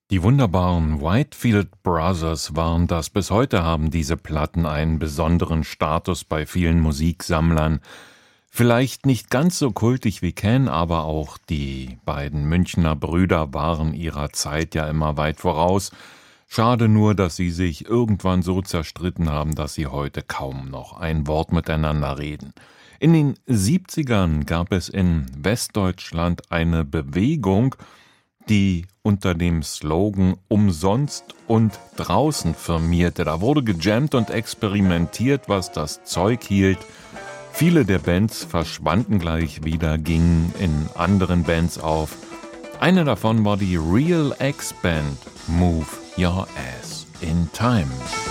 Die wunderbaren Whitefield Brothers waren das. Bis heute haben diese Platten einen besonderen Status bei vielen Musiksammlern. Vielleicht nicht ganz so kultig wie Ken, aber auch die beiden Münchner Brüder waren ihrer Zeit ja immer weit voraus. Schade nur, dass sie sich irgendwann so zerstritten haben, dass sie heute kaum noch ein Wort miteinander reden. In den 70ern gab es in Westdeutschland eine Bewegung, die unter dem Slogan »Umsonst und draußen« firmierte. Da wurde gejammt und experimentiert, was das Zeug hielt. Viele der Bands verschwanden gleich wieder, gingen in anderen Bands auf. Eine davon war die Real X Band, Move Your Ass in Time.